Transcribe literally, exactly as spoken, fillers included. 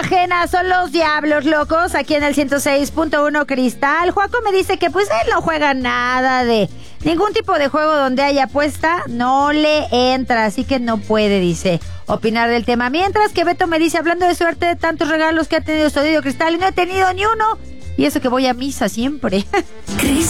ajena son los diablos locos, aquí en el ciento seis punto uno Cristal. Juaco me dice que pues él no juega nada de ningún tipo de juego donde haya apuesta, no le entra, así que no puede, dice, opinar del tema. Mientras que Beto me dice, hablando de suerte, de tantos regalos que ha tenido Sonido Cristal y no he tenido ni uno, y eso que voy a misa siempre.